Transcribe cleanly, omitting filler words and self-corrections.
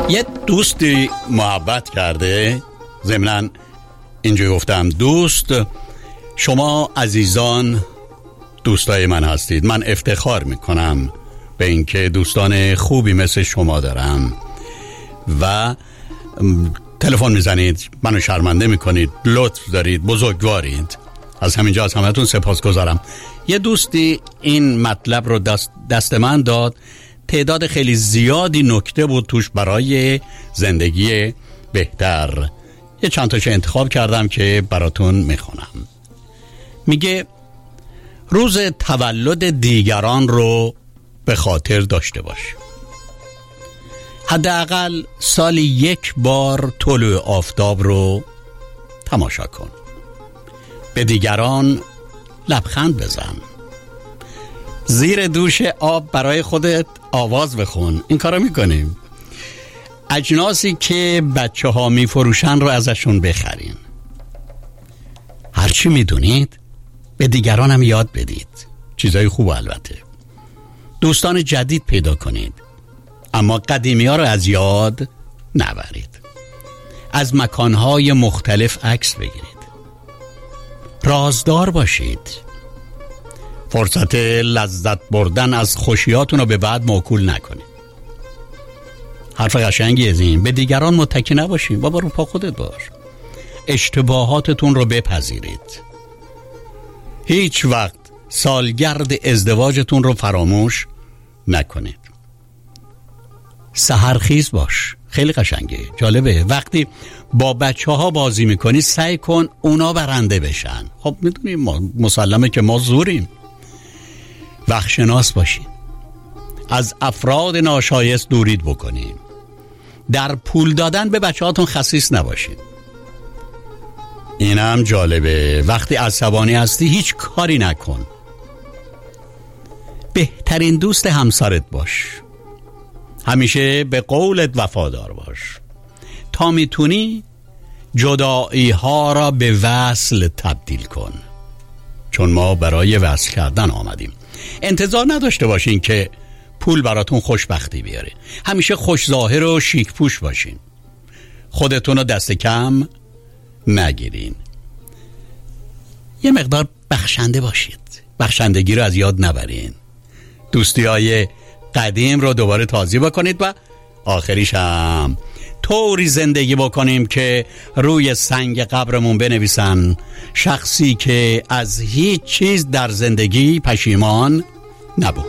یه دوستی محبت کرده، ضمناً اینجا گفتم دوست، شما عزیزان دوستای من هستید. من افتخار میکنم به اینکه دوستان خوبی مثل شما دارم و تلفن میزنید، منو شرمنده میکنید، لطف دارید، بزرگوارید. از همینجا از همتون سپاسگزارم. یه دوستی این مطلب رو دست من داد، تعداد خیلی زیادی نکته بود توش برای زندگی بهتر. یه چند تاشو انتخاب کردم که براتون میخونم. میگه روز تولد دیگران رو به خاطر داشته باش. حداقل سالی یک بار طلوع آفتاب رو تماشا کن. به دیگران لبخند بزن. زیر دوش آب برای خودت آواز بخون. این کارو میکنیم. اجناسی که بچه ها میفروشن رو ازشون بخرین. هرچی میدونید به دیگران هم یاد بدید. چیزای خوب البته. دوستان جدید پیدا کنید، اما قدیمی ها رو از یاد نبرید. از مکانهای مختلف عکس بگیرید. رازدار باشید. فرصت لذت بردن از خوشیاتون رو به بعد موکول نکنید. حرف قشنگی از این. به دیگران متکی نباشید، بابا رو پا خودت باش. اشتباهاتتون رو بپذیرید. هیچ وقت سالگرد ازدواجتون رو فراموش نکنید. سحرخیز باش. خیلی قشنگه، جالبه. وقتی با بچه ها بازی میکنی سعی کن اونا برنده بشن. خب میدونیم مسلمه که ما زوریم. وقت شناس باشین. از افراد ناشایست دورید بکنین. در پول دادن به بچه هاتون خسیس نباشین. این هم جالبه. وقتی عصبانی هستی هیچ کاری نکن. بهترین دوست همسرت باش. همیشه به قولت وفادار باش. تا میتونی جدایی ها را به وصل تبدیل کن، چون ما برای وصل کردن آمدیم. انتظار نداشته باشین که پول براتون خوشبختی بیاره. همیشه خوش ظاهر و شیک پوش باشین. خودتون رو دست کم نگیرین. یه مقدار بخشنده باشید. بخشندگی رو از یاد نبرین. دوستی های قدیم رو دوباره تازه بکنید و آخریش هم طوری زندگی بکنیم که روی سنگ قبرمون بنویسن شخصی که از هیچ چیز در زندگی پشیمان نبود.